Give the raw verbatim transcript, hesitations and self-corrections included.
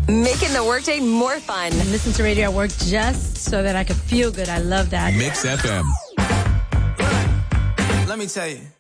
Making the workday more fun. Listen to radio at work just so that I could feel good. I love that. Mix F M. Let me tell you.